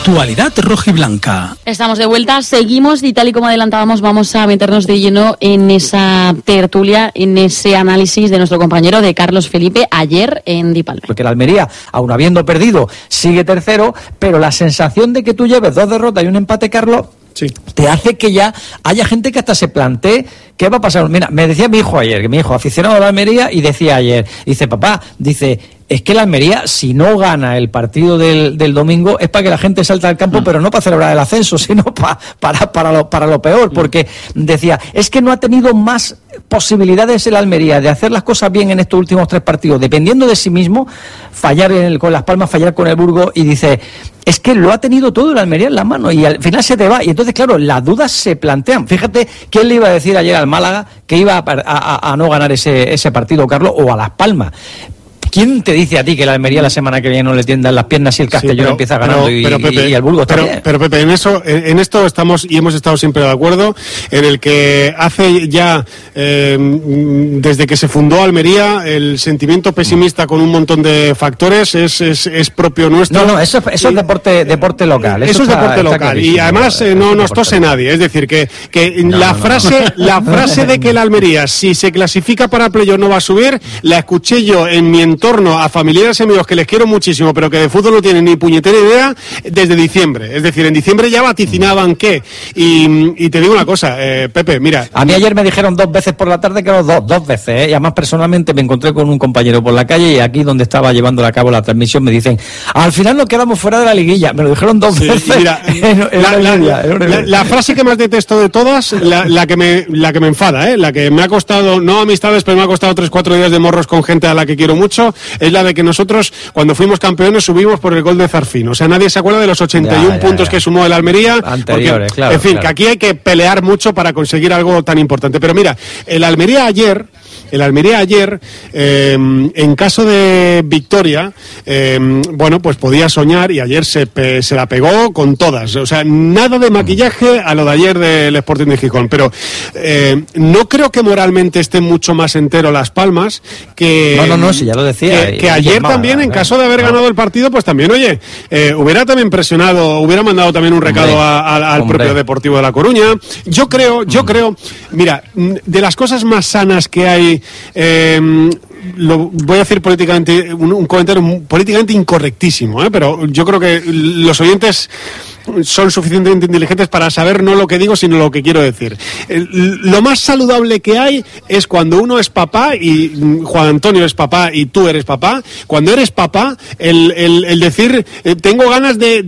Actualidad rojiblanca. Estamos de vuelta, seguimos y tal y como adelantábamos vamos a meternos de lleno en esa tertulia, en ese análisis de nuestro compañero de Carlos Felipe ayer en Dipalme. Porque el Almería, aun habiendo perdido, sigue tercero, pero la sensación de que tú lleves 2 derrotas y un empate, Carlos, sí, te hace que ya haya gente que hasta se plantee qué va a pasar. Mira, me decía mi hijo ayer, que mi hijo aficionado a la Almería, y decía ayer, dice, papá, dice, es que la Almería, si no gana el partido del domingo, es para que la gente salte al campo, pero no para celebrar el ascenso, sino para lo peor, porque decía, es que no ha tenido más posibilidades el Almería de hacer las cosas bien en estos últimos 3 partidos, dependiendo de sí mismo, fallar con Las Palmas, fallar con el Burgos, y dice, es que lo ha tenido todo el Almería en la mano, y al final se te va, y entonces, claro, las dudas se plantean. Fíjate, ¿quién le iba a decir ayer al Málaga que iba a no ganar ese partido, Carlos, o a Las Palmas? ¿Quién te dice a ti que la Almería la semana que viene no le tiendan las piernas y el Castellón empieza ganando y el Burgos también? Pero Pepe, en esto estamos y hemos estado siempre de acuerdo, en el que hace ya, desde que se fundó Almería, el sentimiento pesimista con un montón de factores es propio nuestro. No, eso es deporte local. Eso es deporte local y además no nos tose nadie. Es decir, que la frase de que la Almería, si se clasifica para playoff, no va a subir, la escuché yo en mi entorno a familiares y amigos que les quiero muchísimo, pero que de fútbol no tienen ni puñetera idea, desde diciembre. Es decir, en diciembre ya vaticinaban que. Y te digo una cosa, Pepe, mira. A mí ayer me dijeron 2 veces por la tarde, que no, dos veces, y además personalmente me encontré con un compañero por la calle y aquí donde estaba llevando a cabo la transmisión me dicen, al final nos quedamos fuera de la liguilla. Me lo dijeron 2 veces. Mira, la frase que más detesto de todas, la que me enfada, la que me ha costado, no amistades, pero me ha costado 3-4 días de morros con gente a la que quiero mucho, es la de que nosotros, cuando fuimos campeones, subimos por el gol de Zarfino. O sea, nadie se acuerda de los 81 puntos que sumó el Almería. Anteriores, porque, en fin, que aquí hay que pelear mucho para conseguir algo tan importante. Pero mira, el Almería ayer, en caso de victoria, bueno, pues podía soñar y ayer se la pegó con todas. O sea, nada de maquillaje a lo de ayer del Sporting de Gijón. Pero no creo que moralmente esté mucho más entero Las Palmas que... No, sí, ya lo decía. Que ayer también, en caso de haber ganado el partido, pues también, oye, hubiera también presionado, hubiera mandado también un recado al propio Deportivo de La Coruña. Yo creo, mira, de las cosas más sanas que hay, lo voy a decir políticamente, un comentario políticamente incorrectísimo, pero yo creo que los oyentes son suficientemente inteligentes para saber no lo que digo, sino lo que quiero decir. Lo más saludable que hay es cuando uno es papá, y Juan Antonio es papá y tú eres papá. Cuando eres papá, el decir, tengo ganas de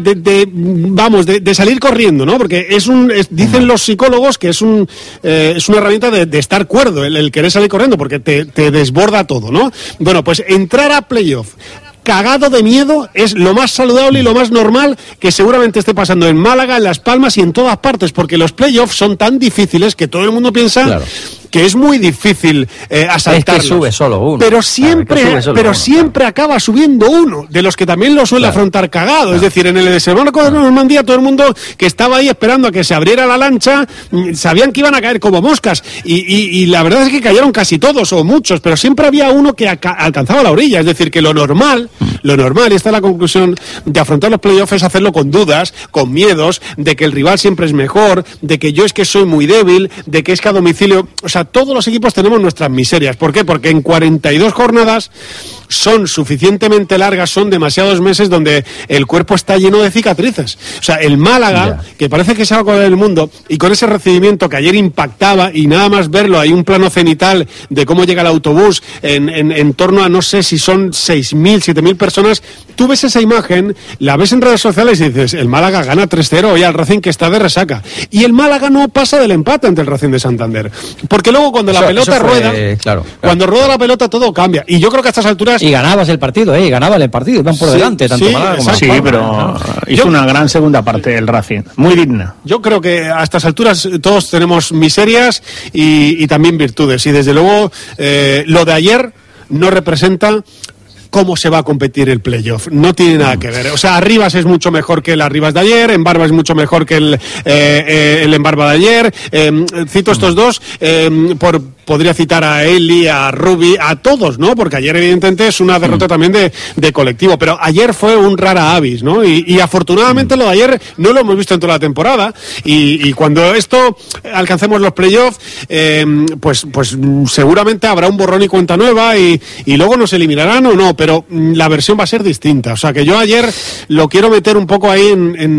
salir corriendo, ¿no? Porque dicen los psicólogos que es una herramienta de estar cuerdo, el querer salir corriendo, porque te desborda todo, ¿no? Bueno, pues entrar a playoff cagado de miedo es lo más saludable y lo más normal que seguramente esté pasando en Málaga, en Las Palmas y en todas partes, porque los playoffs son tan difíciles que todo el mundo piensa... Claro. Que es muy difícil asaltarlos. Es que sube solo uno. Pero siempre acaba subiendo uno, de los que también lo suele afrontar cagado. Claro. Es decir, en el desembarco de Normandía, todo el mundo que estaba ahí esperando a que se abriera la lancha, sabían que iban a caer como moscas. Y la verdad es que cayeron casi todos, o muchos, pero siempre había uno que alcanzaba la orilla. Es decir, que lo normal, y esta es la conclusión de afrontar los playoffs, es hacerlo con dudas, con miedos, de que el rival siempre es mejor, de que yo es que soy muy débil, de que es que a domicilio... O sea, todos los equipos tenemos nuestras miserias. ¿Por qué? Porque en 42 jornadas son suficientemente largas, son demasiados meses donde el cuerpo está lleno de cicatrices. O sea, el Málaga, que parece que se va a comer el mundo, y con ese recibimiento que ayer impactaba, y nada más verlo, hay un plano cenital de cómo llega el autobús en torno a, no sé si son 6.000, 7.000 personas, tú ves esa imagen, la ves en redes sociales y dices, el Málaga gana 3-0 hoy al Racing, que está de resaca. Y el Málaga no pasa del empate ante el Racing de Santander. Porque luego cuando la pelota rueda, cuando rueda la pelota todo cambia. Y yo creo que a estas alturas... Y ganabas el partido, iban por delante, tanto Málaga como Sí, pero hizo una gran segunda parte el Racing, muy digna. Yo creo que a estas alturas todos tenemos miserias y también virtudes. Y desde luego lo de ayer no representa cómo se va a competir el playoff. No tiene nada que ver. O sea, Arribas es mucho mejor que el Arribas de ayer, Embarba es mucho mejor que el Embarba de ayer. Cito estos dos por podría citar a Eli, a Rubi, a todos, ¿no? Porque ayer evidentemente es una derrota también de colectivo, pero ayer fue un rara avis, ¿no? Y afortunadamente lo de ayer no lo hemos visto en toda la temporada, y cuando esto alcancemos los playoffs, pues seguramente habrá un borrón y cuenta nueva, y luego nos eliminarán o no, pero la versión va a ser distinta. O sea que yo ayer lo quiero meter un poco ahí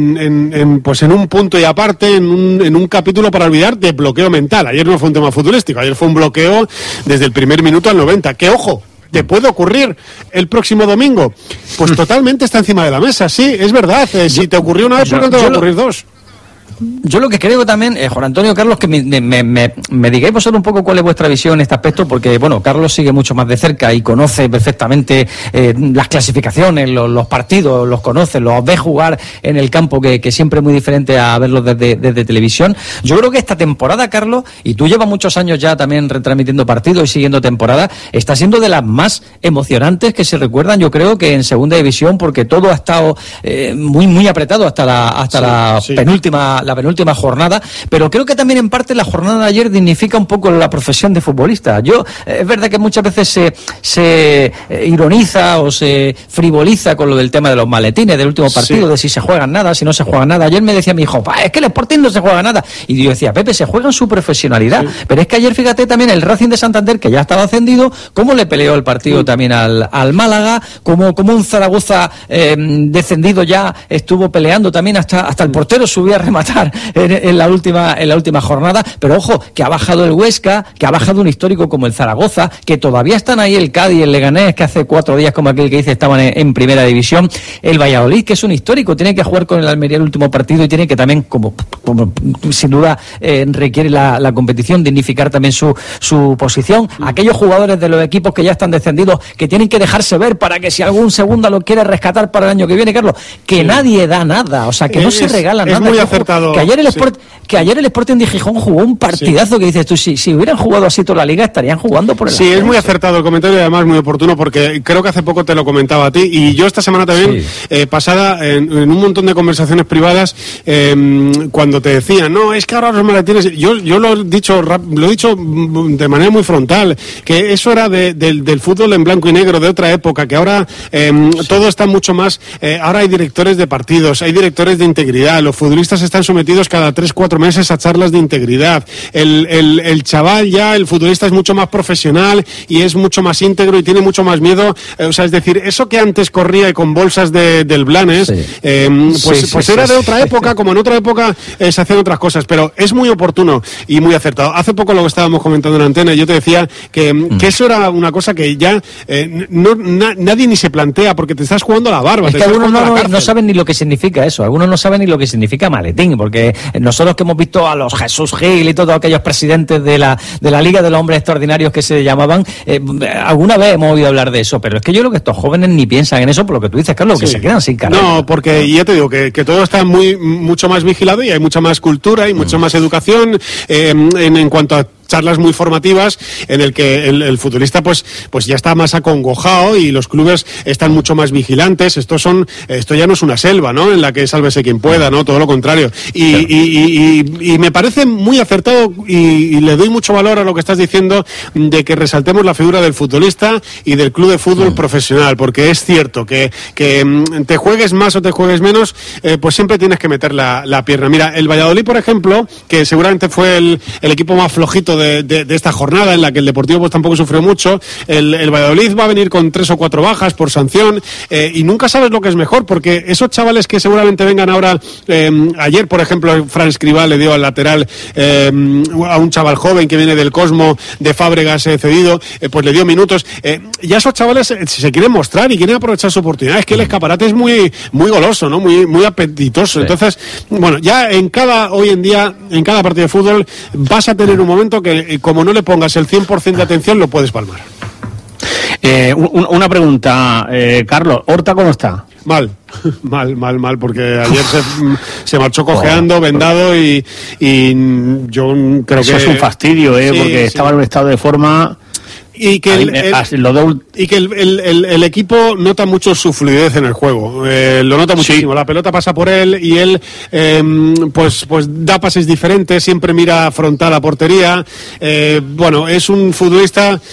en un punto y aparte, en un capítulo para olvidar, de bloqueo mental. Ayer no fue un tema futbolístico, ayer fue un bloqueo desde el primer minuto al 90. Que ojo, ¿te puede ocurrir el próximo domingo? Pues totalmente está encima de la mesa, sí, es verdad. Si te ocurrió una vez, ¿por qué no te va a ocurrir dos? Yo lo que creo también, Juan Antonio, Carlos, que me digáis vosotros un poco cuál es vuestra visión en este aspecto, porque, bueno, Carlos sigue mucho más de cerca y conoce perfectamente las clasificaciones, los partidos, los conoce, los ve jugar en el campo, que siempre es muy diferente a verlos desde televisión. Yo creo que esta temporada, Carlos, y tú llevas muchos años ya también retransmitiendo partidos y siguiendo temporada, está siendo de las más emocionantes que se recuerdan, yo creo, que en segunda división, porque todo ha estado muy apretado hasta la penúltima jornada, pero creo que también en parte la jornada de ayer dignifica un poco la profesión de futbolista. Es verdad que muchas veces se ironiza o se frivoliza con lo del tema de los maletines del último partido, de si se juegan nada, si no se juega nada. Ayer me decía mi hijo, es que el Sporting no se juega nada, y yo decía, Pepe, se juega en su profesionalidad, pero es que ayer, fíjate, también el Racing de Santander, que ya estaba ascendido, cómo le peleó el partido también al Málaga, como un Zaragoza descendido ya estuvo peleando también hasta el portero subía a rematar en la última jornada, pero ojo, que ha bajado el Huesca, que ha bajado un histórico como el Zaragoza, que todavía están ahí el Cádiz y el Leganés, que hace 4 días, como aquel que dice, estaban en primera división, el Valladolid, que es un histórico, tiene que jugar con el Almería el último partido y tiene que también, como sin duda requiere la competición, dignificar también su posición. Aquellos jugadores de los equipos que ya están descendidos, que tienen que dejarse ver para que si algún segunda lo quiere rescatar para el año que viene, Carlos, que nadie da nada, o sea, que no se regala nada. Es muy acertado. Que ayer el Sporting de Gijón jugó un partidazo que dices tú, si hubieran jugado así toda la liga estarían jugando por el ascenso. Es muy acertado el comentario y además muy oportuno, porque creo que hace poco te lo comentaba a ti y yo esta semana también, pasada en un montón de conversaciones privadas, cuando te decían, no, es que ahora los maletines, yo lo he dicho de manera muy frontal, que eso era del fútbol en blanco y negro de otra época, que ahora todo está mucho más, ahora hay directores de partidos, hay directores de integridad, los futbolistas están sometidos cada 3-4 meses a charlas de integridad. El chaval ya, el futbolista es mucho más profesional y es mucho más íntegro y tiene mucho más miedo. O sea, es decir, eso que antes corría y con bolsas del Blanes, era de otra época, como en otra época se hacían otras cosas, pero es muy oportuno y muy acertado. Hace poco lo que estábamos comentando en antena, yo te decía que eso era una cosa que ya nadie ni se plantea, porque te estás jugando la barba. Es que algunos no saben ni lo que significa eso, algunos no saben ni lo que significa maletín, porque nosotros que hemos visto a los Jesús Gil y todos aquellos presidentes de la Liga de los Hombres Extraordinarios que se llamaban, alguna vez hemos oído hablar de eso, pero es que yo creo que estos jóvenes ni piensan en eso, por lo que tú dices, Carlos, que se quedan sin carrera. No, porque ya te digo que todo está mucho más vigilado y hay mucha más cultura y mucha más educación en cuanto a charlas muy formativas, en el que el futbolista pues ya está más acongojado y los clubes están mucho más vigilantes. Esto ya no es una selva, ¿no?, en la que sálvese quien pueda, ¿no? Todo lo contrario. Y me parece muy acertado y le doy mucho valor a lo que estás diciendo de que resaltemos la figura del futbolista y del club de fútbol profesional, porque es cierto que te juegues más o te juegues menos, pues siempre tienes que meter la pierna. Mira, el Valladolid, por ejemplo, que seguramente fue el equipo más flojito de esta jornada, en la que el Deportivo pues tampoco sufrió mucho. El Valladolid va a venir con 3 o 4 bajas por sanción, y nunca sabes lo que es mejor, porque esos chavales que seguramente vengan ahora, ayer por ejemplo Fran Escribá le dio al lateral a un chaval joven que viene del Cosmo de Fábregas cedido, pues le dio minutos. Ya esos chavales se quieren mostrar y quieren aprovechar su oportunidad. Es que el escaparate es muy goloso, ¿no? Muy apetitoso. Sí. Entonces, bueno, ya hoy en día en cada partido de fútbol vas a tener un momento que como no le pongas el 100% de atención lo puedes palmar. Una pregunta, Carlos, ¿Horta cómo está? Mal, porque ayer se marchó cojeando, vendado y yo creo eso que... es un fastidio, porque estaba en un estado de forma... y que el equipo nota mucho su fluidez en el juego, lo nota muchísimo. La pelota pasa por él y él pues da pases diferentes, siempre mira frontal a portería. Bueno, es un futbolista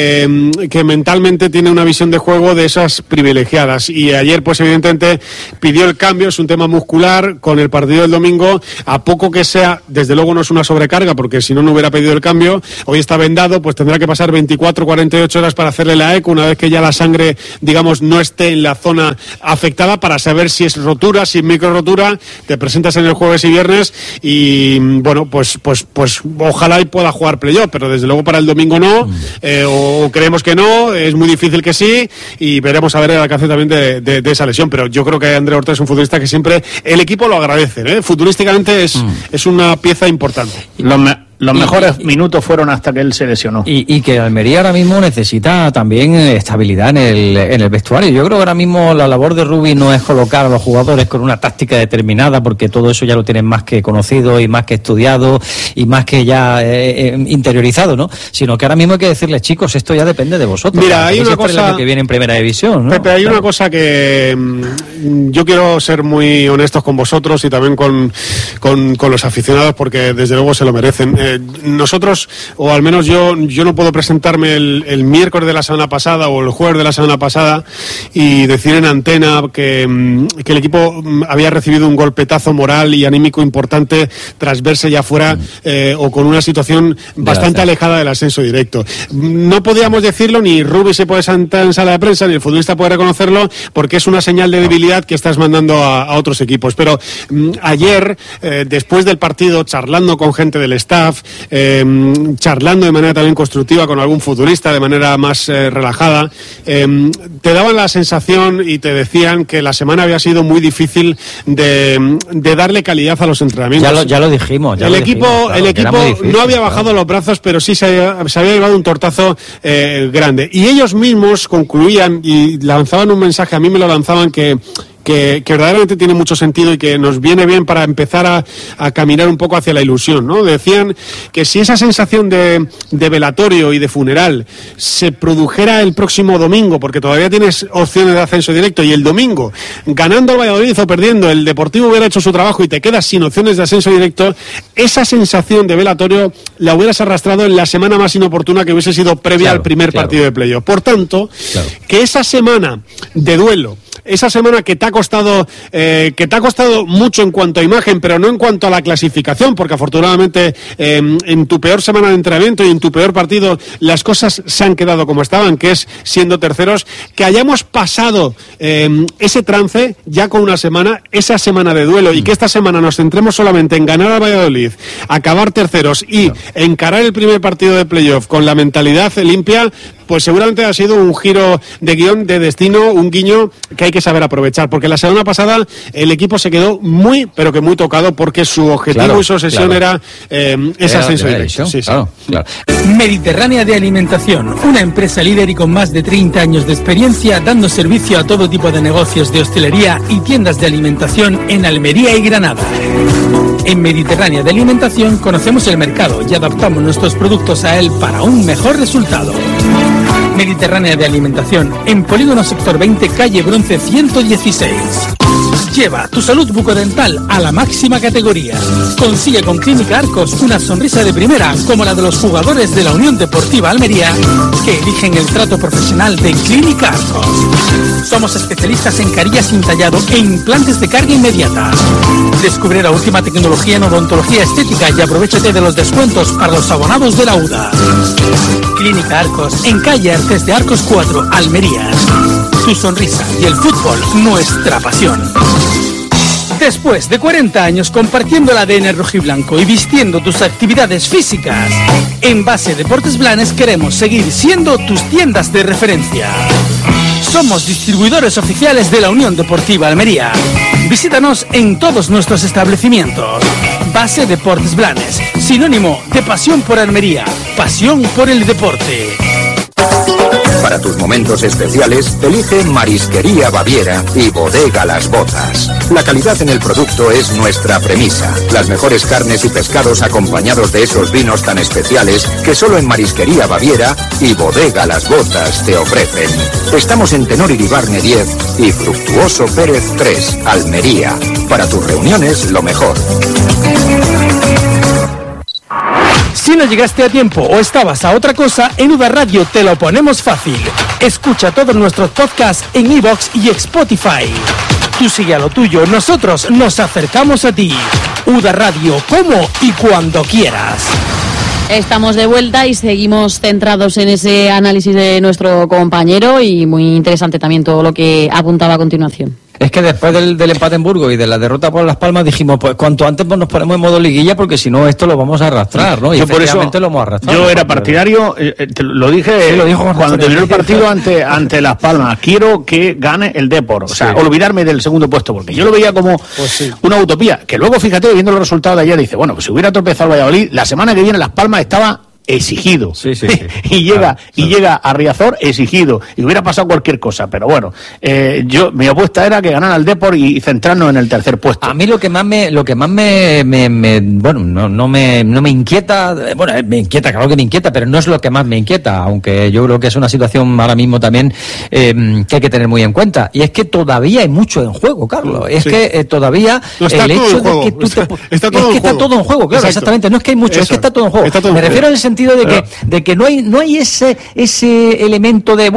que mentalmente tiene una visión de juego de esas privilegiadas, y ayer pues evidentemente pidió el cambio. Es un tema muscular con el partido del domingo, a poco que sea, desde luego no es una sobrecarga, porque si no hubiera pedido el cambio. Hoy está vendado, pues tendrá que pasar 24-48 horas para hacerle la eco, una vez que ya la sangre, digamos, no esté en la zona afectada, para saber si es rotura, si es micro rotura. Te presentas en el jueves y viernes y bueno, pues ojalá y pueda jugar playoff, pero desde luego para el domingo no, o creemos que no, es muy difícil que sí, y veremos a ver el alcance también de esa lesión. Pero yo creo que André Horta es un futbolista que siempre el equipo lo agradece, futbolísticamente es una pieza importante. Los mejores minutos fueron hasta que él se lesionó. Y que Almería ahora mismo necesita también estabilidad en el vestuario. Yo creo que ahora mismo la labor de Rubi no es colocar a los jugadores con una táctica determinada, porque todo eso ya lo tienen más que conocido y más que estudiado y más que ya interiorizado, ¿no? Sino que ahora mismo hay que decirles, chicos, esto ya depende de vosotros. Mira, hay una cosa... el año que viene en Primera División, ¿no? Pepe, hay una cosa que yo quiero ser muy honestos con vosotros y también con los aficionados, porque desde luego se lo merecen. Nosotros, o al menos yo no puedo presentarme el miércoles de la semana pasada o el jueves de la semana pasada y decir en antena que el equipo había recibido un golpetazo moral y anímico importante tras verse ya fuera o con una situación bastante alejada del ascenso directo. No podíamos decirlo, ni Rubi se puede sentar en sala de prensa, ni el futbolista puede reconocerlo, porque es una señal de debilidad que estás mandando a otros equipos. Pero ayer, después del partido, charlando con gente del staff, charlando de manera también constructiva con algún futbolista de manera más relajada, te daban la sensación y te decían que la semana había sido muy difícil de darle calidad a los entrenamientos. Ya lo dijimos. El equipo no había bajado los brazos, pero sí se había llevado un tortazo grande. Y ellos mismos concluían y lanzaban un mensaje, a mí me lo lanzaban, que verdaderamente tiene mucho sentido y que nos viene bien para empezar a caminar un poco hacia la ilusión, ¿no? Decían que si esa sensación de velatorio y de funeral se produjera el próximo domingo, porque todavía tienes opciones de ascenso directo, y el domingo, ganando el Valladolid o perdiendo, el Deportivo hubiera hecho su trabajo y te quedas sin opciones de ascenso directo, esa sensación de velatorio la hubieras arrastrado en la semana más inoportuna que hubiese sido previa al primer partido de playoff. Por tanto, que esa semana de duelo, esa semana que te ha costado mucho en cuanto a imagen, pero no en cuanto a la clasificación, porque afortunadamente en tu peor semana de entrenamiento y en tu peor partido las cosas se han quedado como estaban, que es siendo terceros, que hayamos pasado ese trance ya con esa semana de duelo, y que esta semana nos centremos solamente en ganar a Valladolid, acabar terceros y encarar el primer partido de playoff con la mentalidad limpia, pues seguramente ha sido un giro de guión, de destino, un guiño que hay que saber aprovechar, porque la semana pasada el equipo se quedó muy, pero que muy tocado, porque su objetivo y su obsesión era ese ascenso directo. Claro. Mediterránea de Alimentación, una empresa líder y con más de 30 años de experiencia, dando servicio a todo tipo de negocios de hostelería y tiendas de alimentación en Almería y Granada. En Mediterránea de Alimentación conocemos el mercado y adaptamos nuestros productos a él para un mejor resultado. Mediterránea de Alimentación, en Polígono Sector 20, calle Bronce 116. Lleva tu salud bucodental a la máxima categoría. Consigue con Clínica Arcos una sonrisa de primera, como la de los jugadores de la Unión Deportiva Almería, que eligen el trato profesional de Clínica Arcos. Somos especialistas en carillas sin tallado e implantes de carga inmediata. Descubre la última tecnología en odontología estética y aprovéchate de los descuentos para los abonados de la UDA. Clínica Arcos, en calle Artes de Arcos 4, Almería. Tu sonrisa y el fútbol, nuestra pasión. Después de 40 años compartiendo el ADN rojiblanco y vistiendo tus actividades físicas, en Base Deportes Blanes queremos seguir siendo tus tiendas de referencia. Somos distribuidores oficiales de la Unión Deportiva Almería. Visítanos en todos nuestros establecimientos. Base Deportes Blanes, sinónimo de pasión por Almería, pasión por el deporte. Para tus momentos especiales, elige Marisquería Baviera y Bodega Las Botas. La calidad en el producto es nuestra premisa. Las mejores carnes y pescados acompañados de esos vinos tan especiales que solo en Marisquería Baviera y Bodega Las Botas te ofrecen. Estamos en Tenor Iribarne 10 y Fructuoso Pérez 3, Almería. Para tus reuniones, lo mejor. Si no llegaste a tiempo o estabas a otra cosa, en UDA Radio te lo ponemos fácil. Escucha todos nuestros podcasts en iVoox y Spotify. Tú sigue a lo tuyo, nosotros nos acercamos a ti. UDA Radio, como y cuando quieras. Estamos de vuelta y seguimos centrados en ese análisis de nuestro compañero y muy interesante también todo lo que apuntaba a continuación. Es que después del empate en Burgos y de la derrota por Las Palmas dijimos, pues cuanto antes nos ponemos en modo liguilla porque si no esto lo vamos a arrastrar, ¿no? Y efectivamente lo hemos arrastrado. Yo era partidario, lo dije sí, lo dijo cuando terminó el partido ante Las Palmas. Quiero que gane el Depor, o sea, olvidarme del segundo puesto, porque yo lo veía como una utopía. Que luego, fíjate, viendo los resultados de ayer, dice, bueno, pues si hubiera tropezado el Valladolid, la semana que viene Las Palmas estaba exigido. Y llega a Riazor exigido y hubiera pasado cualquier cosa, pero bueno, mi apuesta era que ganara el Depor y centrarnos en el tercer puesto. A mí lo que más me bueno, no me inquieta, bueno, me inquieta, claro que me inquieta, pero no es lo que más me inquieta, aunque yo creo que es una situación ahora mismo también que hay que tener muy en cuenta, y es que todavía hay mucho en juego, Carlos, es que todavía el hecho de que tú está todo en juego, claro, exactamente, no es que hay mucho, es que está todo en juego. Me refiero en el sentido de que no hay ese elemento de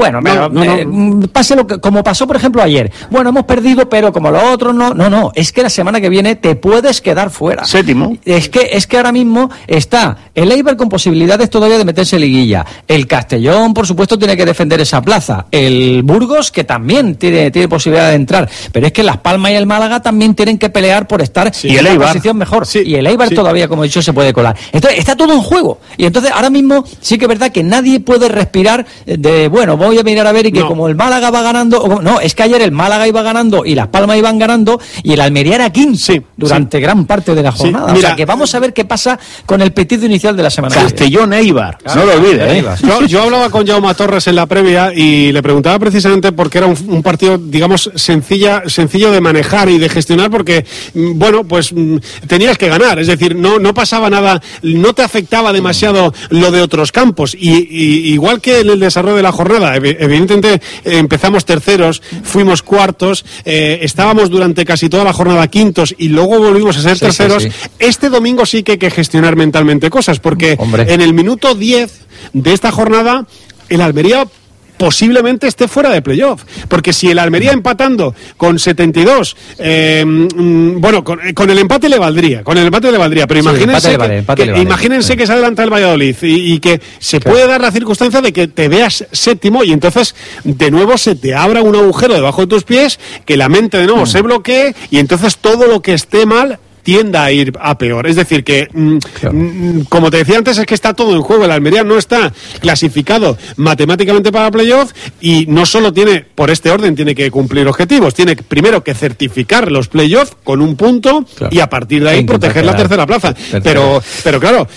pase como pasó por ejemplo ayer. Bueno, hemos perdido, pero como los otros no, es que la semana que viene te puedes quedar fuera. Séptimo. Es que ahora mismo está el Eibar con posibilidades todavía de meterse en liguilla. El Castellón, por supuesto, tiene que defender esa plaza. El Burgos, que también tiene posibilidad de entrar. Pero es que Las Palmas y el Málaga también tienen que pelear por estar en una posición mejor. Y el Eibar todavía, como he dicho, se puede colar. Entonces, está todo en juego. Y entonces, ahora mismo sí que es verdad que nadie puede respirar de, bueno, voy a mirar a ver y que como el Málaga va ganando, no, es que ayer el Málaga iba ganando y Las Palmas iban ganando y el Almería era 15 durante gran parte de la jornada. Mira, o sea que vamos a ver qué pasa con el petido inicial de la semana. Castellón-Eibar, no lo olvides. Yo hablaba con Jaume Torres en la previa y le preguntaba precisamente por qué era un partido, digamos, sencillo de manejar y de gestionar, porque, bueno, pues tenías que ganar, es decir, no pasaba nada, no te afectaba demasiado lo de otros campos, y igual que en el desarrollo de la jornada, evidentemente empezamos terceros, fuimos cuartos, estábamos durante casi toda la jornada quintos y luego volvimos a ser terceros. Este domingo sí que hay que gestionar mentalmente cosas, porque en el minuto 10 de esta jornada el Almería posiblemente esté fuera de playoff, porque si el Almería empatando con 72, bueno, con el empate le valdría, pero imagínense que se adelanta el Valladolid y que se puede dar la circunstancia de que te veas séptimo y entonces de nuevo se te abra un agujero debajo de tus pies, que la mente de nuevo se bloquee y entonces todo lo que esté mal tienda a ir a peor. Es decir, que como te decía antes, es que está todo en juego. El Almería no está clasificado matemáticamente para playoff y no solo tiene, por este orden, tiene que cumplir objetivos, tiene primero que certificar los playoffs con un punto y a partir de ahí proteger la tercera plaza. Pero claro,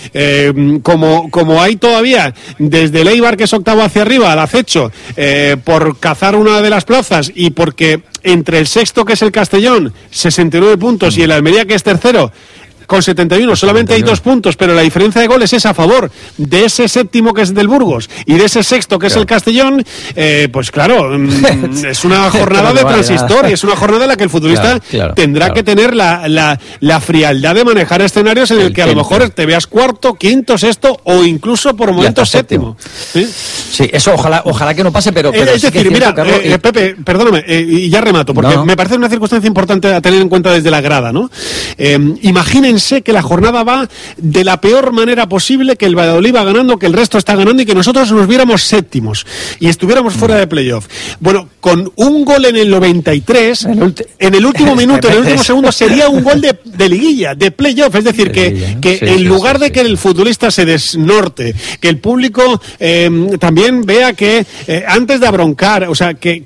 como hay todavía desde el Eibar, que es octavo hacia arriba, al acecho, por cazar una de las plazas y porque entre el sexto, que es el Castellón, 69 puntos, y el Almería, que es tercero, con 71, solamente hay 2 puntos, pero la diferencia de goles es a favor de ese séptimo, que es del Burgos, y de ese sexto, que es el Castellón. Pues claro, es una jornada de transistor, y es una jornada en la que el futbolista tendrá que tener la frialdad de manejar escenarios en el que a lo mejor te veas cuarto, quinto, sexto o incluso por momentos séptimo. Sí, eso ojalá que no pase, pero es decir, mira, Pepe, perdóname, y ya remato, porque me parece una circunstancia importante a tener en cuenta desde la grada, ¿no? Imagínense que la jornada va de la peor manera posible, que el Valladolid va ganando, que el resto está ganando y que nosotros nos viéramos séptimos y estuviéramos fuera de playoff. Bueno, con un gol en el 93, en el último minuto, en el último segundo, sería un gol de liguilla, de playoff. Es decir, que en lugar de que el futbolista se desnorte, que el público también vea que antes de abroncar, o sea, que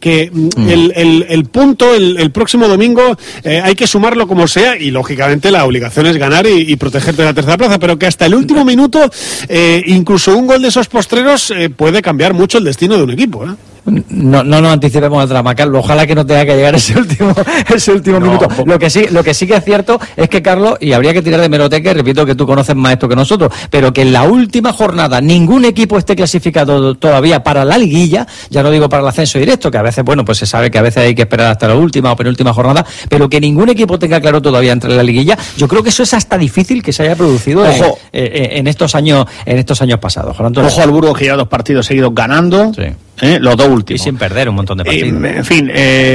el punto el próximo domingo hay que sumarlo como sea, y lógicamente la obligación es ganar y protegerte de la tercera plaza, pero que hasta el último minuto incluso un gol de esos postreros puede cambiar mucho el destino de un equipo, No nos anticipemos al drama, Carlos. Ojalá que no tenga que llegar ese último minuto. Lo que sí que es cierto es que, Carlos, y habría que tirar de hemeroteca, y repito que tú conoces más esto que nosotros, pero que en la última jornada ningún equipo esté clasificado todavía para la liguilla, ya no digo para el ascenso directo, que a veces, bueno, pues se sabe que a veces hay que esperar hasta la última o penúltima jornada, pero que ningún equipo tenga claro todavía entre la liguilla. Yo creo que eso es hasta difícil que se haya producido en estos años pasados. Ojo al Burgos, que lleva 2 partidos seguidos ganando. Sí. Los 2 últimos. Y sin perder un montón de partidos. En fin,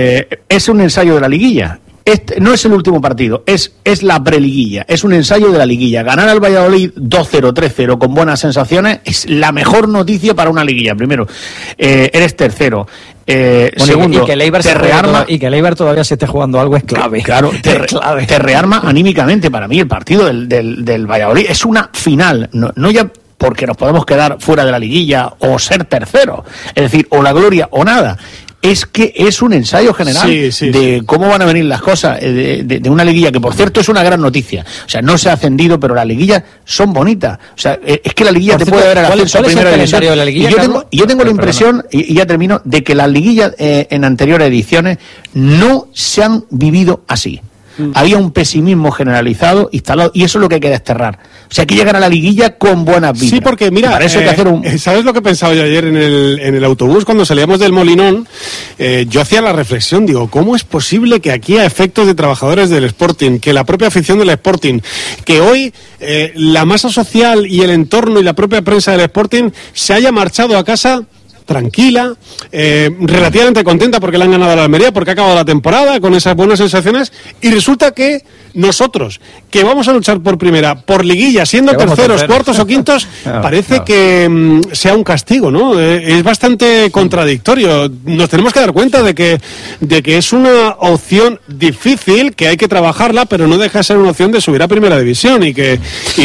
es un ensayo de la liguilla. No es el último partido, es la preliguilla, es un ensayo de la liguilla. Ganar al Valladolid 2-0, 3-0 con buenas sensaciones es la mejor noticia para una liguilla. Primero, eres tercero. Segundo, y que el Eibar todavía se esté jugando algo es clave. Claro, te rearma anímicamente. Para mí el partido del Valladolid es una final, no ya porque nos podemos quedar fuera de la liguilla o ser tercero, es decir, o la gloria o nada. Es que es un ensayo general de cómo van a venir las cosas de una liguilla, que por cierto es una gran noticia. O sea, no se ha ascendido, pero las liguillas son bonitas. O sea, es que la liguilla te puede dar el ascenso a primera división. Yo tengo la impresión, y ya termino, de que las liguillas en anteriores ediciones no se han vivido así. Había un pesimismo generalizado instalado, y eso es lo que hay que desterrar. O sea, hay que llegar a la liguilla con buenas vibras. Sí, porque mira, para eso hay que hacer ¿sabes lo que pensaba yo ayer en el autobús cuando salíamos del Molinón? Yo hacía la reflexión, digo, ¿cómo es posible que aquí, a efectos de trabajadores del Sporting, que la propia afición del Sporting, que hoy la masa social y el entorno y la propia prensa del Sporting se haya marchado a casa tranquila, relativamente contenta porque le han ganado a la Almería, porque ha acabado la temporada con esas buenas sensaciones, y resulta que nosotros, que vamos a luchar por primera, por liguilla, siendo terceros, cuartos o quintos, parece que sea un castigo, ¿no? Es bastante contradictorio. Nos tenemos que dar cuenta de que es una opción difícil, que hay que trabajarla, pero no deja de ser una opción de subir a primera división, y que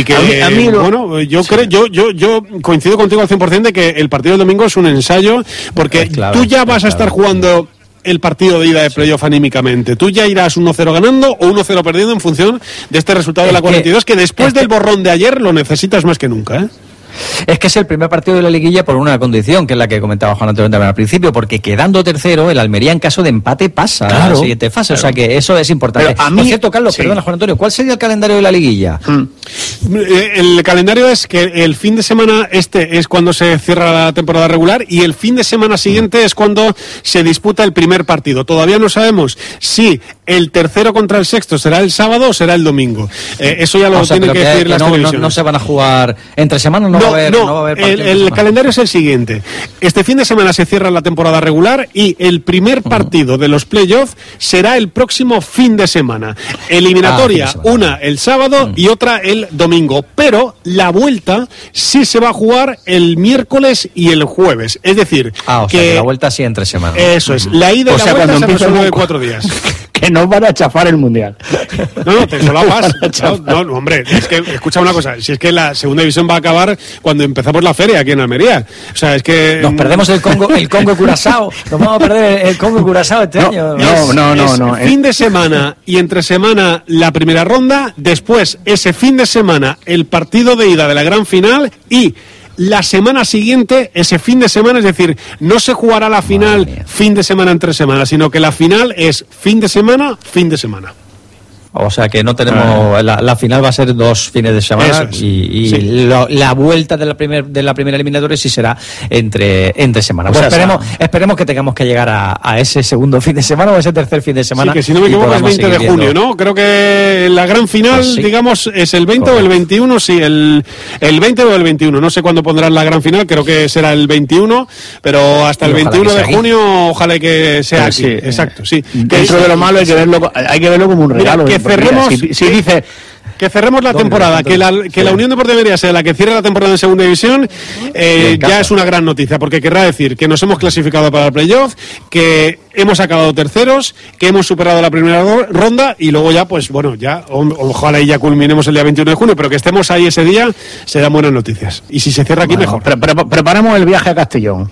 bueno, yo coincido contigo al 100% de que el partido del domingo es un ensayo, porque tú ya vas a estar jugando el partido de ida de playoff anímicamente. Tú ya irás 1-0 ganando o 1-0 perdiendo en función de este resultado de la 42, que después del borrón de ayer lo necesitas más que nunca, ¿eh? Es que es el primer partido de la liguilla por una condición, que es la que comentaba Juan Antonio también al principio, porque quedando tercero, el Almería en caso de empate pasa a la siguiente fase, o sea que eso es importante. Pero a mí, por cierto, Carlos, perdona, Juan Antonio, ¿cuál sería el calendario de la liguilla? El calendario es que el fin de semana es cuando se cierra la temporada regular, y el fin de semana siguiente es cuando se disputa el primer partido. Todavía no sabemos si el tercero contra el sexto será el sábado o será el domingo. Eso ya lo tienen que decir las televisiones. No se van a jugar entre semanas, no va a haber el calendario es el siguiente. Este fin de semana se cierra la temporada regular, y el primer partido de los playoffs será el próximo fin de semana. Eliminatoria, una el sábado y otra el domingo. Pero la vuelta sí se va a jugar el miércoles y el jueves. Es decir, que la vuelta sí entre semanas. Eso es. La ida y la vuelta se resuelve de 4 días. Que no van a chafar el Mundial. No, te solapas. No, hombre, es que, escucha una cosa, si es que la segunda división va a acabar cuando empezamos la feria aquí en Almería. O sea, es que... Nos perdemos el Congo Curazao. Nos vamos a perder el Congo Curazao este año. No. Fin de semana y entre semana la primera ronda, después ese fin de semana el partido de ida de la gran final, y la semana siguiente, ese fin de semana, es decir, no se jugará la final fin de semana entre semanas, sino que la final es fin de semana. O sea que no tenemos la final va a ser 2 fines de semana la vuelta de la primera eliminatoria sí será entre semana. Pues esperemos que tengamos que llegar a ese segundo fin de semana o ese tercer fin de semana. Sí, que si no me equivoco es 20 de junio, ¿no? Creo que la gran final, digamos, es el 20 o el 21, sí, el 20 o el 21. No sé cuándo pondrán la gran final, creo que será el 21, pero hasta el 21 de junio ojalá que sea aquí. Exacto, sí. Dentro de lo malo hay que verlo como un regalo. Que cerremos, dice que cerremos la temporada, que la Unión Deportiva Almería sea la que cierre la temporada en segunda división, ya es una gran noticia, porque querrá decir que nos hemos clasificado para el playoff, que hemos acabado terceros, que hemos superado la primera ronda, y luego ya, pues bueno, ya ojalá y ya culminemos el día 21 de junio, pero que estemos ahí ese día serán buenas noticias. Y si se cierra aquí, mejor. Preparamos el viaje a Castellón.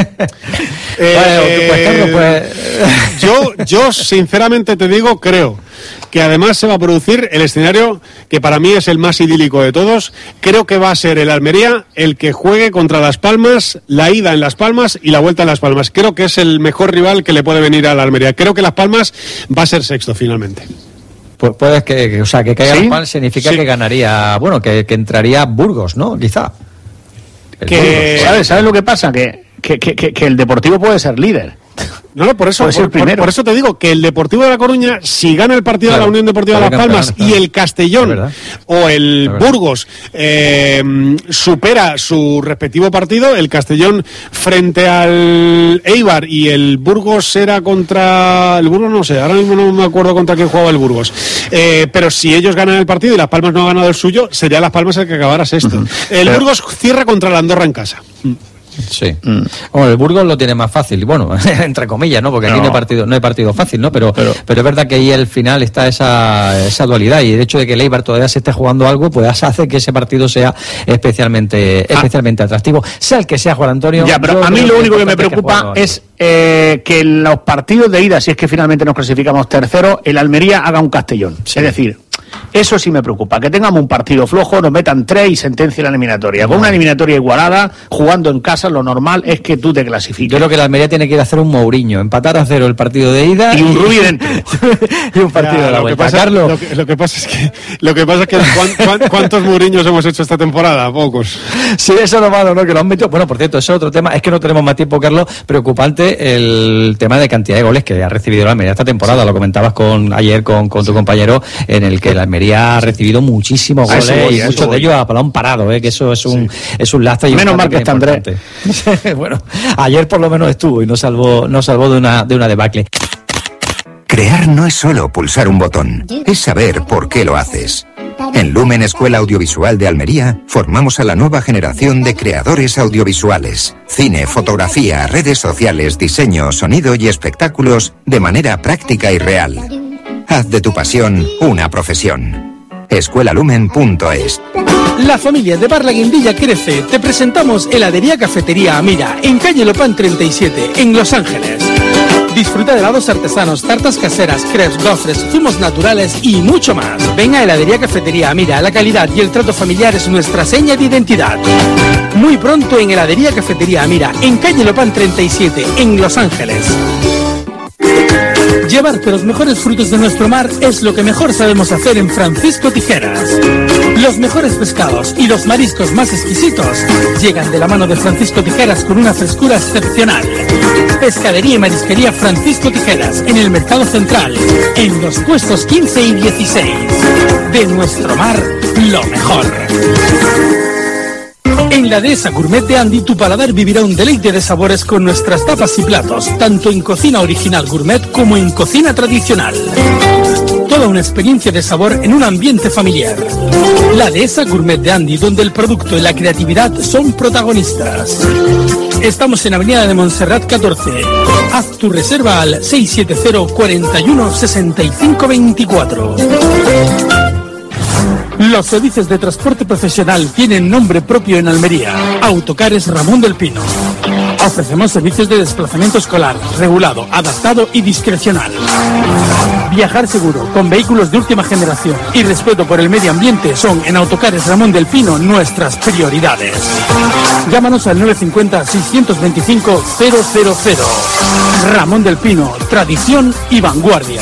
Yo sinceramente te digo, creo que además se va a producir el escenario que para mí es el más idílico de todos. Creo que va a ser el Almería el que juegue contra Las Palmas, la ida en Las Palmas y la vuelta en Las Palmas. Creo que es el mejor rival que le puede venir a la Almería. Creo que Las Palmas va a ser sexto finalmente. Pues puede que caiga Las Palmas significa que ganaría, bueno, que entraría Burgos, ¿no? Quizá. ¿Sabes lo que pasa? Que el Deportivo puede ser líder. No, por eso te digo que el Deportivo de La Coruña, si gana el partido de la Unión Deportiva de Las Palmas y el Castellón o el Burgos supera su respectivo partido, el Castellón frente al Eibar y el Burgos era contra el Burgos, no sé, ahora mismo no me acuerdo contra quién jugaba el Burgos, pero si ellos ganan el partido y Las Palmas no ha ganado el suyo, sería Las Palmas el que acabara sexto. Burgos cierra contra la Andorra en casa. Sí. Bueno, el Burgos lo tiene más fácil, bueno, entre comillas, ¿no? Porque aquí no hay partido fácil, ¿no? Pero es verdad que ahí al final está esa dualidad, y el hecho de que el Eibar todavía se esté jugando algo, pues hace que ese partido sea especialmente atractivo. Sea el que sea, Juan Antonio. Ya, pero a mí lo único que me preocupa es que en los partidos de ida, si es que finalmente nos clasificamos tercero, el Almería haga un Castellón. Sí. Es decir, eso sí me preocupa, que tengamos un partido flojo, nos metan 3 y sentencia la eliminatoria. Con una eliminatoria igualada, jugando en casa, lo normal es que tú te clasifiques. Yo creo que la Almería tiene que ir a hacer un Mourinho, empatar a 0 el partido de ida y un Rubí dentro y un partido de la vuelta. Carlos, lo que pasa es que ¿cuántos Mourinhos hemos hecho esta temporada? Pocos. Sí, eso es lo malo, ¿no? Que lo han metido. Bueno, por cierto, eso es otro tema, es que no tenemos más tiempo, Carlos. Preocupante el tema de cantidad de goles que ha recibido la Almería esta temporada. Lo comentabas ayer con tu compañero, en el que la Almería ha recibido muchísimos goles y muchos de ellos a balón parado, que eso es un lastre. Menos mal que está Andrés. Bueno, ayer por lo menos estuvo y nos salvó de una debacle. Crear no es solo pulsar un botón, es saber por qué lo haces. En Lumen Escuela Audiovisual de Almería formamos a la nueva generación de creadores audiovisuales. Cine, fotografía, redes sociales, diseño, sonido y espectáculos de manera práctica y real. Haz de tu pasión una profesión. escuelalumen.es. La familia de Bar La Guindilla crece. Te presentamos Heladería Cafetería Amira, en calle Lopán 37, en Los Ángeles. Disfruta de helados artesanos, tartas caseras, crepes, gofres, zumos naturales y mucho más. Ven a Heladería Cafetería Amira. La calidad y el trato familiar es nuestra seña de identidad. Muy pronto en Heladería Cafetería Amira, en calle Lopán 37, en Los Ángeles. Llevarte los mejores frutos de nuestro mar es lo que mejor sabemos hacer en Francisco Tijeras. Los mejores pescados y los mariscos más exquisitos llegan de la mano de Francisco Tijeras con una frescura excepcional. Pescadería y marisquería Francisco Tijeras, en el Mercado Central, en los puestos 15 y 16. De nuestro mar, lo mejor. En la Dehesa Gourmet de Andy, tu paladar vivirá un deleite de sabores con nuestras tapas y platos, tanto en cocina original gourmet como en cocina tradicional. Toda una experiencia de sabor en un ambiente familiar. La Dehesa Gourmet de Andy, donde el producto y la creatividad son protagonistas. Estamos en Avenida de Montserrat 14. Haz tu reserva al 670 41 65 24. Los servicios de transporte profesional tienen nombre propio en Almería. Autocares Ramón del Pino. Ofrecemos servicios de desplazamiento escolar, regulado, adaptado y discrecional. Viajar seguro, con vehículos de última generación y respeto por el medio ambiente son en Autocares Ramón del Pino nuestras prioridades. Llámanos al 950-625-000. Ramón del Pino, tradición y vanguardia.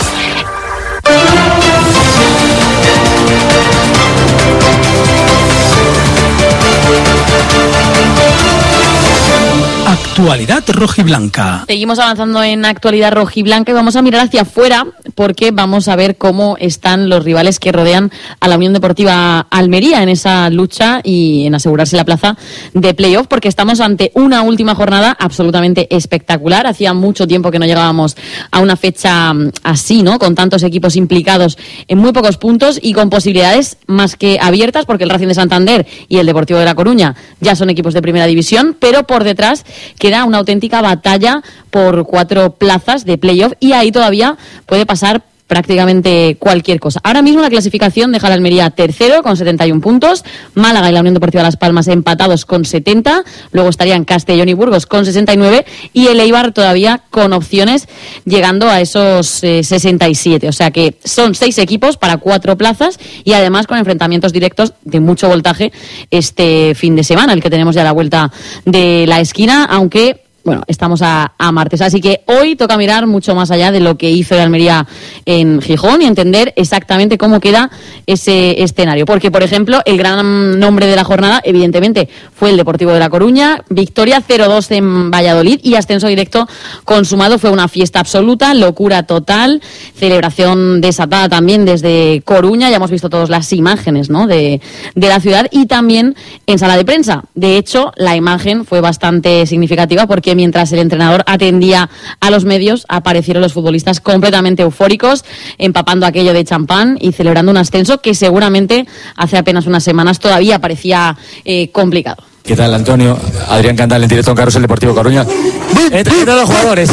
Actualidad rojiblanca. Seguimos avanzando en actualidad rojiblanca y vamos a mirar hacia afuera porque vamos a ver cómo están los rivales que rodean a la Unión Deportiva Almería en esa lucha y en asegurarse la plaza de playoff, porque estamos ante una última jornada absolutamente espectacular. Hacía mucho tiempo que no llegábamos a una fecha así, ¿no? Con tantos equipos implicados en muy pocos puntos y con posibilidades más que abiertas, porque el Racing de Santander y el Deportivo de La Coruña ya son equipos de primera división, pero por detrás queda una auténtica batalla por 4 plazas de playoff y ahí todavía puede pasar prácticamente cualquier cosa. Ahora mismo la clasificación deja a la Almería tercero con 71 puntos, Málaga y la Unión Deportiva Las Palmas empatados con 70, luego estarían Castellón y Burgos con 69 y el Eibar todavía con opciones llegando a esos 67. O sea que son 6 equipos para 4 plazas y además con enfrentamientos directos de mucho voltaje este fin de semana, el que tenemos ya a la vuelta de la esquina, aunque bueno, estamos a martes, así que hoy toca mirar mucho más allá de lo que hizo el Almería en Gijón y entender exactamente cómo queda ese escenario. Porque, por ejemplo, el gran nombre de la jornada, evidentemente, fue el Deportivo de La Coruña, victoria 0-2 en Valladolid y ascenso directo consumado. Fue una fiesta absoluta, locura total, celebración desatada también desde Coruña. Ya hemos visto todas las imágenes, ¿no?, de la ciudad y también en sala de prensa. De hecho, la imagen fue bastante significativa porque mientras el entrenador atendía a los medios, aparecieron los futbolistas completamente eufóricos, empapando aquello de champán y celebrando un ascenso que seguramente hace apenas unas semanas todavía parecía complicado. ¿Qué tal, Antonio? Adrián Candal en directo en Carrusel Deportivo Coruña. Entran los jugadores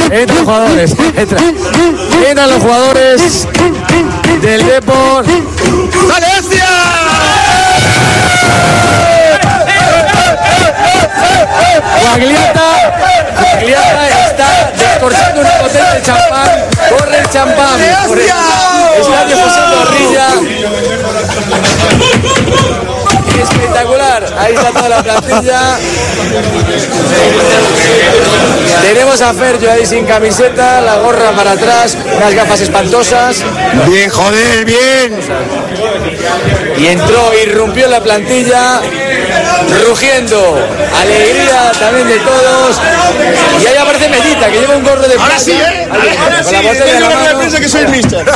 del Depor. ¡Dale, Hostia! Guagliata está descorchando un potente champán. Corre el champán por el estadio José Zorrilla. Espectacular, ahí está toda la plantilla. Tenemos a Fergio ahí sin camiseta, la gorra para atrás, unas gafas espantosas. Bien, joder, bien. Y entró, irrumpió la plantilla, rugiendo, alegría también de todos. Y ahí aparece Mellita, que lleva un gorro de ahora sí, ahora sí, piensa que soy el mister.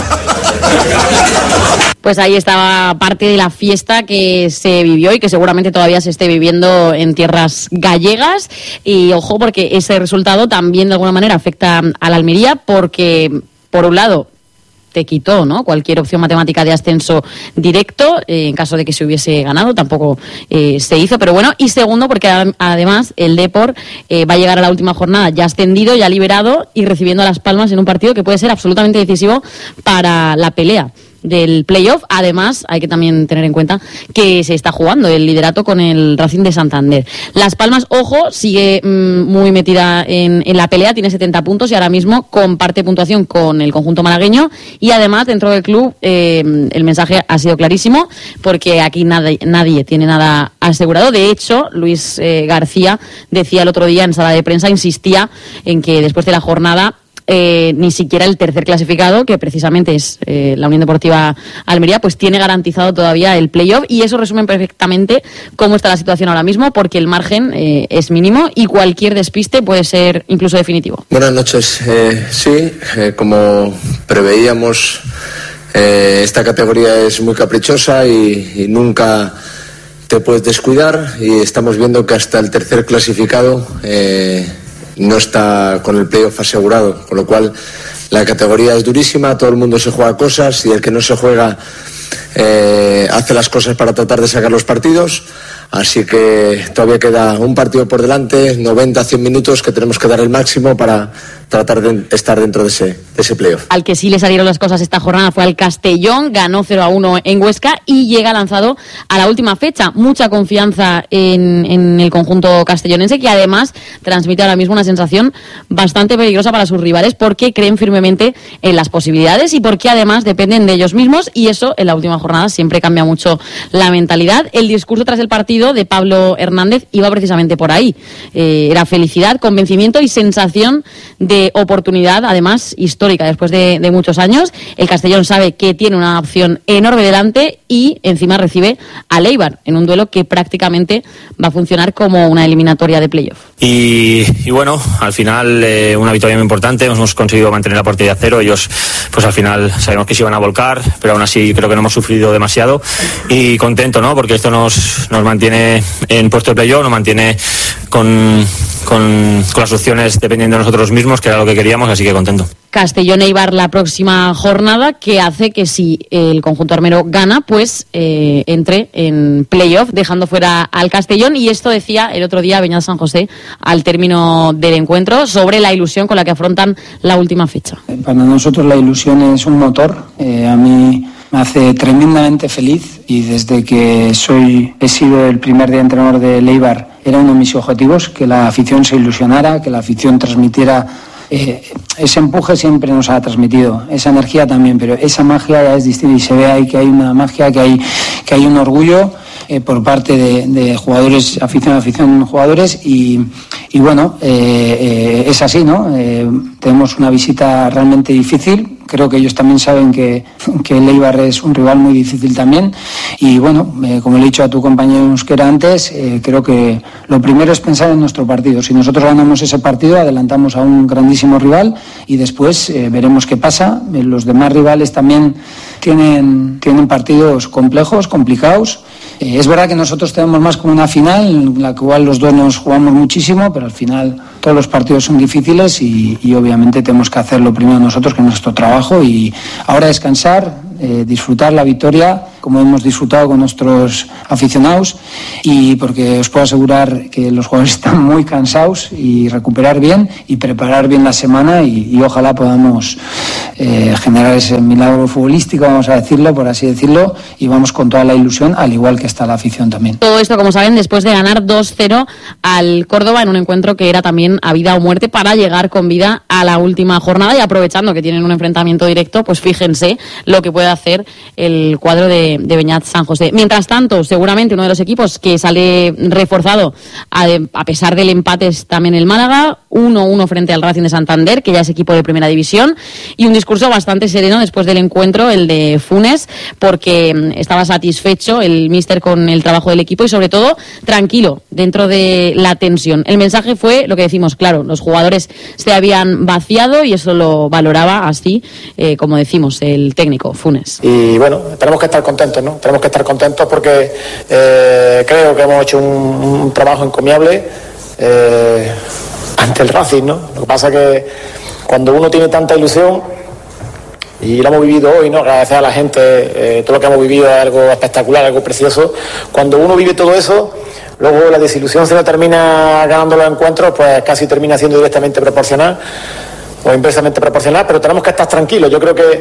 Pues ahí estaba parte de la fiesta que se vivió y que seguramente todavía se esté viviendo en tierras gallegas. Y ojo, porque ese resultado también de alguna manera afecta a la Almería, porque por un lado te quitó, ¿no?, cualquier opción matemática de ascenso directo en caso de que se hubiese ganado, tampoco se hizo, pero bueno, y segundo porque además el Depor va a llegar a la última jornada ya ascendido, ya liberado y recibiendo a Las Palmas en un partido que puede ser absolutamente decisivo para la pelea del playoff. Además, hay que también tener en cuenta que se está jugando el liderato con el Racing de Santander. Las Palmas, ojo, sigue muy metida en la pelea, tiene 70 puntos y ahora mismo comparte puntuación con el conjunto malagueño y además dentro del club el mensaje ha sido clarísimo porque aquí nadie tiene nada asegurado. De hecho, Luis García decía el otro día en sala de prensa, insistía en que después de la jornada ni siquiera el tercer clasificado, que precisamente es la Unión Deportiva Almería, pues tiene garantizado todavía el playoff y eso resume perfectamente cómo está la situación ahora mismo, porque el margen es mínimo y cualquier despiste puede ser incluso definitivo. Buenas noches. Sí, como preveíamos, esta categoría es muy caprichosa y nunca te puedes descuidar y estamos viendo que hasta el tercer clasificado no está con el playoff asegurado, con lo cual la categoría es durísima, todo el mundo se juega cosas y el que no se juega hace las cosas para tratar de sacar los partidos, así que todavía queda un partido por delante, 90-100 minutos que tenemos que dar el máximo para tratar de estar dentro de ese playoff. Al que sí le salieron las cosas esta jornada fue al Castellón, ganó 0-1 en Huesca y llega lanzado a la última fecha. Mucha confianza en el conjunto castellonense, que además transmite ahora mismo una sensación bastante peligrosa para sus rivales porque creen firmemente en las posibilidades y porque además dependen de ellos mismos y eso en la última jornada siempre cambia mucho la mentalidad. El discurso tras el partido de Pablo Hernández iba precisamente por ahí. Era felicidad, convencimiento y sensación de oportunidad, además histórica después de muchos años. El Castellón sabe que tiene una opción enorme delante y encima recibe a Eibar en un duelo que prácticamente va a funcionar como una eliminatoria de playoff. Y bueno, al final una victoria muy importante, hemos conseguido mantener la portería a cero, ellos pues al final sabemos que se iban a volcar, pero aún así creo que no hemos sufrido demasiado y contento, ¿no? Porque esto nos mantiene en puesto de playoff, nos mantiene con con las opciones dependiendo de nosotros mismos, que era lo que queríamos, así que contento. Castellón-Eibar la próxima jornada, que hace que si el conjunto armero gana, pues entre en playoff, dejando fuera al Castellón. Y esto decía el otro día Beñat San José al término del encuentro sobre la ilusión con la que afrontan la última fecha. Para nosotros la ilusión es un motor. A mí me hace tremendamente feliz, y desde que he sido el primer día entrenador de Eibar, era uno de mis objetivos, que la afición se ilusionara, que la afición transmitiera. Ese empuje siempre nos ha transmitido, esa energía también, pero esa magia ya es distinta, y se ve ahí que hay una magia, que hay un orgullo por parte de jugadores, afición, jugadores, y bueno, es así, ¿no? Tenemos una visita realmente difícil. Creo que ellos también saben que el Eibar es un rival muy difícil también. Y bueno, como le he dicho a tu compañero Euskera antes, creo que lo primero es pensar en nuestro partido. Si nosotros ganamos ese partido, adelantamos a un grandísimo rival, y después veremos qué pasa. Los demás rivales también tienen partidos complejos, complicados. Es verdad que nosotros tenemos más como una final, en la cual los dos nos jugamos muchísimo, pero al final todos los partidos son difíciles, y obviamente tenemos que hacer lo primero nosotros, que es nuestro trabajo, y ahora descansar, disfrutar la victoria como hemos disfrutado con nuestros aficionados, y porque os puedo asegurar que los jugadores están muy cansados, y recuperar bien y preparar bien la semana, y ojalá podamos generar ese milagro futbolístico, vamos a decirlo, por así decirlo, y vamos con toda la ilusión, al igual que está la afición también. Todo esto, como saben, después de ganar 2-0 al Córdoba en un encuentro que era también a vida o muerte para llegar con vida a la última jornada, y aprovechando que tienen un enfrentamiento directo, pues fíjense lo que puede hacer el cuadro de Beñat San José. Mientras tanto, seguramente uno de los equipos que sale reforzado, a pesar del empate, es también el Málaga, 1-1 frente al Racing de Santander, que ya es equipo de primera división, y un discurso bastante sereno después del encuentro, el de Funes, porque estaba satisfecho el míster con el trabajo del equipo, y sobre todo tranquilo dentro de la tensión. El mensaje fue lo que decimos, claro, los jugadores se habían vaciado, y eso lo valoraba así, como decimos, el técnico Funes. Y bueno, tenemos que estar contentos, ¿no? Tenemos que estar contentos porque creo que hemos hecho un trabajo encomiable ante el Racing, ¿no? Lo que pasa es que cuando uno tiene tanta ilusión, y lo hemos vivido hoy, ¿no? Agradecer a la gente, todo lo que hemos vivido es algo espectacular, algo precioso. Cuando uno vive todo eso, luego la desilusión, se lo termina ganando los encuentros, pues casi termina siendo directamente proporcional o inversamente proporcional, pero tenemos que estar tranquilos. Yo creo que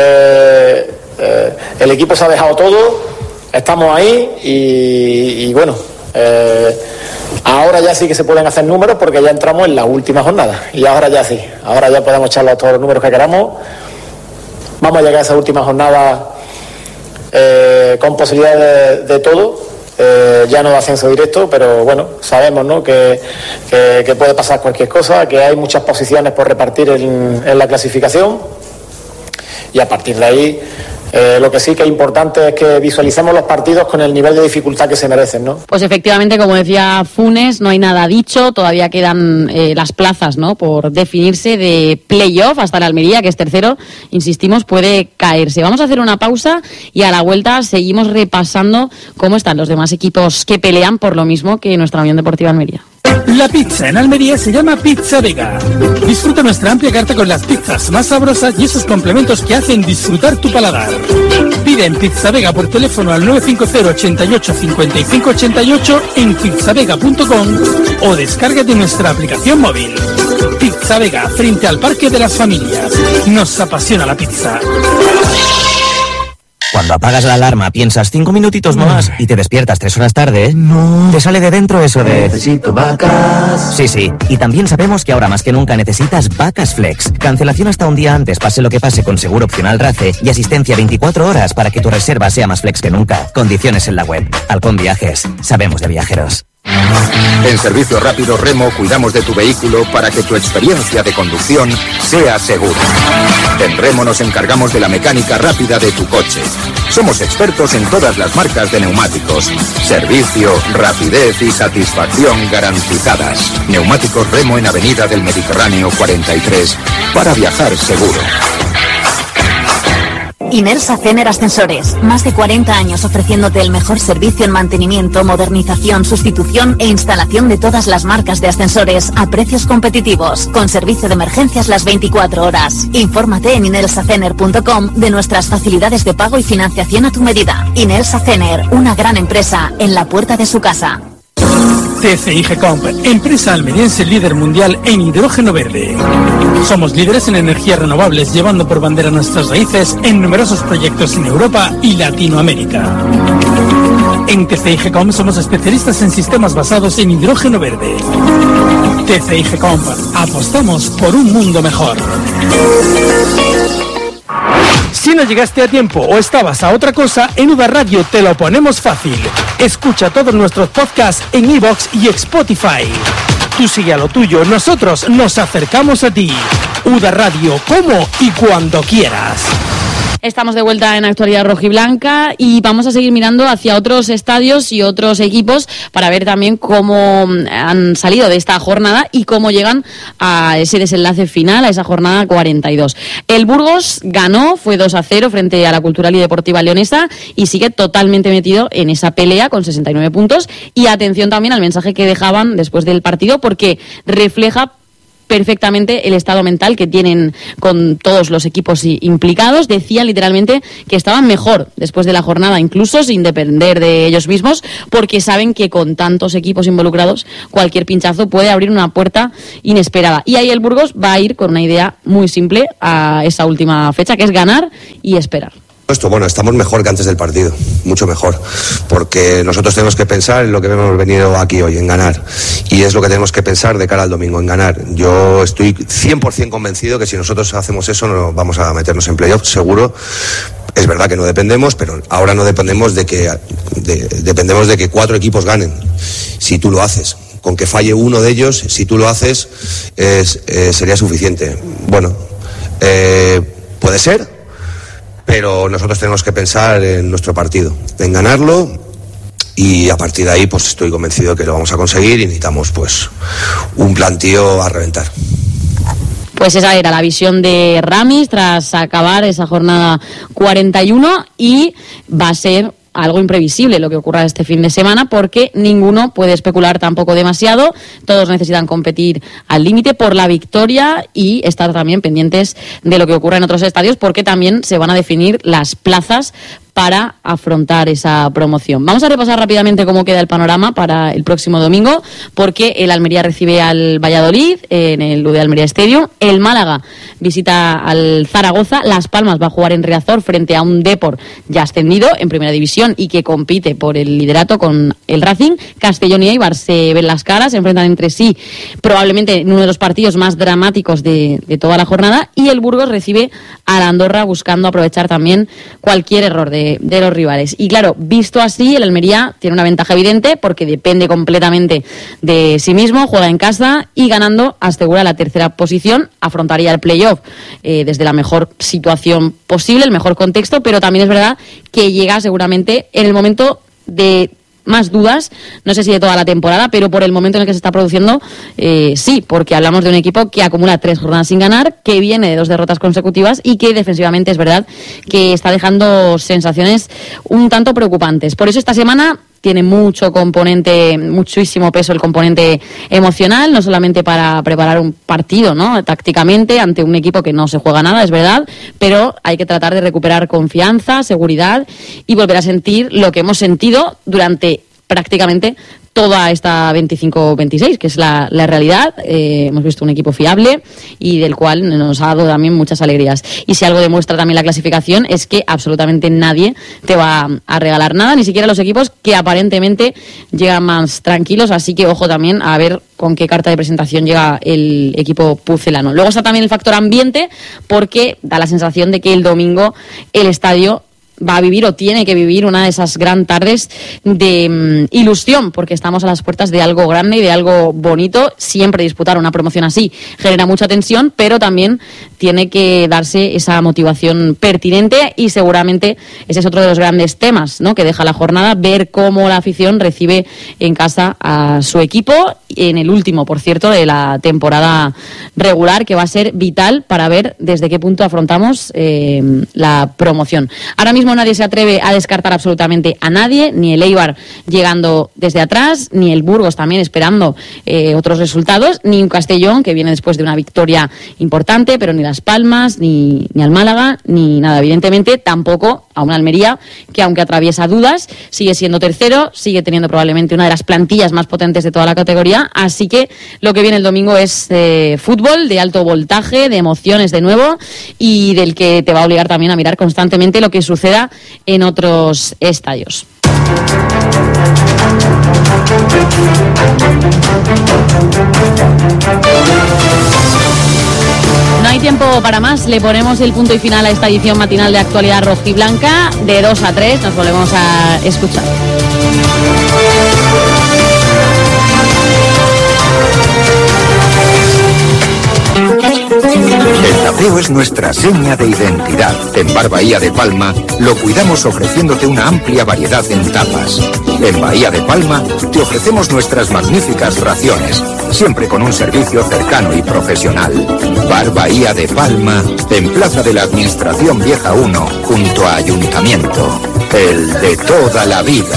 el equipo se ha dejado todo, estamos ahí, y bueno, ahora ya sí que se pueden hacer números, porque ya entramos en la última jornada, y ahora ya sí, ahora ya podemos echarle a todos los números que queramos. Vamos a llegar a esa última jornada con posibilidades de todo, ya no de ascenso directo, pero bueno, sabemos, ¿no? que puede pasar cualquier cosa, que hay muchas posiciones por repartir en la clasificación, y a partir de ahí lo que sí que es importante es que visualicemos los partidos con el nivel de dificultad que se merecen, ¿no? Pues efectivamente, como decía Funes, no hay nada dicho, todavía quedan las plazas, ¿no?, por definirse de playoff. Hasta la Almería, que es tercero, insistimos, puede caerse. Vamos a hacer una pausa, y a la vuelta seguimos repasando cómo están los demás equipos que pelean por lo mismo que nuestra Unión Deportiva Almería. La pizza en Almería se llama Pizza Vega. Disfruta nuestra amplia carta con las pizzas más sabrosas y esos complementos que hacen disfrutar tu paladar. Pide en Pizza Vega por teléfono al 950 88 55 88 en pizzavega.com, o descárgate nuestra aplicación móvil. Pizza Vega, frente al Parque de las Familias. Nos apasiona la pizza. Cuando apagas la alarma piensas 5 minutitos más y te despiertas 3 horas tarde, no. Te sale de dentro eso de... Necesito vacas. Sí, y también sabemos que ahora más que nunca necesitas Vacas Flex. Cancelación hasta un día antes, pase lo que pase, con seguro opcional RACE, y asistencia 24 horas para que tu reserva sea más flex que nunca. Condiciones en la web. Halcón Viajes. Sabemos de viajeros. En Servicio Rápido Remo cuidamos de tu vehículo para que tu experiencia de conducción sea segura. En Remo nos encargamos de la mecánica rápida de tu coche. Somos expertos en todas las marcas de neumáticos. Servicio, rapidez y satisfacción garantizadas. Neumáticos Remo en Avenida del Mediterráneo 43, para viajar seguro. Inelsa Cener Ascensores. Más de 40 años ofreciéndote el mejor servicio en mantenimiento, modernización, sustitución e instalación de todas las marcas de ascensores a precios competitivos, con servicio de emergencias las 24 horas. Infórmate en inelsacener.com de nuestras facilidades de pago y financiación a tu medida. Inelsa Cener, una gran empresa en la puerta de su casa. TCI Gecomp, empresa almeriense líder mundial en hidrógeno verde. Somos líderes en energías renovables, llevando por bandera nuestras raíces en numerosos proyectos en Europa y Latinoamérica. En TCI Gecomp somos especialistas en sistemas basados en hidrógeno verde. TCI Gecomp, apostamos por un mundo mejor. Si no llegaste a tiempo o estabas a otra cosa, en UDA Radio te lo ponemos fácil. Escucha todos nuestros podcasts en iVoox y Spotify. Tú sigue a lo tuyo, nosotros nos acercamos a ti. UDA Radio, como y cuando quieras. Estamos de vuelta en Actualidad Rojiblanca y vamos a seguir mirando hacia otros estadios y otros equipos para ver también cómo han salido de esta jornada y cómo llegan a ese desenlace final, a esa jornada 42. El Burgos ganó, fue 2-0 frente a la Cultural y Deportiva Leonesa y sigue totalmente metido en esa pelea con 69 puntos. Y atención también al mensaje que dejaban después del partido, porque refleja perfectamente el estado mental que tienen con todos los equipos implicados. Decían literalmente que estaban mejor después de la jornada, incluso sin depender de ellos mismos, porque saben que con tantos equipos involucrados cualquier pinchazo puede abrir una puerta inesperada. Y ahí el Burgos va a ir con una idea muy simple a esa última fecha, que es ganar y esperar. Bueno, estamos mejor que antes del partido, mucho mejor, porque nosotros tenemos que pensar en lo que hemos venido aquí hoy, en ganar, y es lo que tenemos que pensar de cara al domingo, en ganar. Yo estoy 100% convencido que si nosotros hacemos eso no vamos a meternos en playoff, seguro. Es verdad que no dependemos, pero ahora no dependemos dependemos de que 4 equipos ganen, si tú lo haces. Con que falle uno de ellos, si tú lo haces, sería suficiente. Bueno, puede ser, pero nosotros tenemos que pensar en nuestro partido, en ganarlo, y a partir de ahí pues estoy convencido que lo vamos a conseguir y necesitamos pues un plantío a reventar. Pues esa era la visión de Ramis tras acabar esa jornada 41 y va a ser algo imprevisible lo que ocurra este fin de semana, porque ninguno puede especular tampoco demasiado. Todos necesitan competir al límite por la victoria y estar también pendientes de lo que ocurra en otros estadios, porque también se van a definir las plazas para afrontar esa promoción. Vamos a repasar rápidamente cómo queda el panorama para el próximo domingo, porque el Almería recibe al Valladolid en el UD Almería Stadium, el Málaga visita al Zaragoza, Las Palmas va a jugar en Riazor frente a un Depor ya ascendido en Primera División y que compite por el liderato con el Racing, Castellón y Eibar se ven las caras, se enfrentan entre sí probablemente en uno de los partidos más dramáticos de toda la jornada, y el Burgos recibe a la Andorra buscando aprovechar también cualquier error de los rivales. Y claro, visto así, el Almería tiene una ventaja evidente porque depende completamente de sí mismo, juega en casa y ganando asegura la tercera posición, afrontaría el playoff desde la mejor situación posible, el mejor contexto, pero también es verdad que llega seguramente en el momento de más dudas, no sé si de toda la temporada, pero por el momento en el que se está produciendo, sí, porque hablamos de un equipo que acumula 3 jornadas sin ganar, que viene de 2 derrotas consecutivas y que defensivamente es verdad que está dejando sensaciones un tanto preocupantes. Por eso esta semana tiene muchísimo peso el componente emocional, no solamente para preparar un partido, ¿no?, tácticamente ante un equipo que no se juega nada, es verdad, pero hay que tratar de recuperar confianza, seguridad y volver a sentir lo que hemos sentido durante prácticamente toda esta 25-26, que es la realidad. Hemos visto un equipo fiable y del cual nos ha dado también muchas alegrías. Y si algo demuestra también la clasificación es que absolutamente nadie te va a regalar nada, ni siquiera los equipos que aparentemente llegan más tranquilos, así que ojo también a ver con qué carta de presentación llega el equipo pucelano. Luego está también el factor ambiente, porque da la sensación de que el domingo el estadio va a vivir o tiene que vivir una de esas gran tardes de ilusión, porque estamos a las puertas de algo grande y de algo bonito. Siempre disputar una promoción así genera mucha tensión, pero también tiene que darse esa motivación pertinente, y seguramente ese es otro de los grandes temas, ¿no?, que deja la jornada, ver cómo la afición recibe en casa a su equipo en el último, por cierto, de la temporada regular, que va a ser vital para ver desde qué punto afrontamos la promoción. Ahora mismo nadie se atreve a descartar absolutamente a nadie, ni el Eibar llegando desde atrás, ni el Burgos también esperando otros resultados, ni un Castellón que viene después de una victoria importante, pero ni Las Palmas, ni al Málaga, ni nada. Evidentemente tampoco a una Almería que, aunque atraviesa dudas, sigue siendo tercero, sigue teniendo probablemente una de las plantillas más potentes de toda la categoría. Así que lo que viene el domingo es fútbol de alto voltaje, de emociones de nuevo, y del que te va a obligar también a mirar constantemente lo que suceda en otros estadios. No hay tiempo para más, le ponemos el punto y final a esta edición matinal de Actualidad Rojiblanca. De 2 a 3 nos volvemos a escuchar. El tapeo es nuestra seña de identidad. En Bar Bahía de Palma lo cuidamos ofreciéndote una amplia variedad en tapas. En Bahía de Palma te ofrecemos nuestras magníficas raciones, siempre con un servicio cercano y profesional. Bar Bahía de Palma, en Plaza de la Administración Vieja 1, junto a Ayuntamiento. El de toda la vida.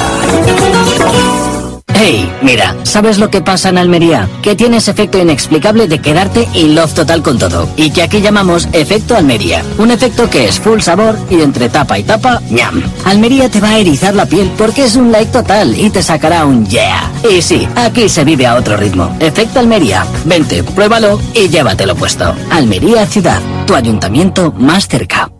Hey, mira, ¿sabes lo que pasa en Almería? Que tienes efecto inexplicable de quedarte in love total con todo, y que aquí llamamos efecto Almería. Un efecto que es full sabor y entre tapa y tapa, ñam. Almería te va a erizar la piel porque es un like total y te sacará un yeah. Y sí, aquí se vive a otro ritmo. Efecto Almería. Vente, pruébalo y llévatelo puesto. Almería Ciudad, tu ayuntamiento más cerca.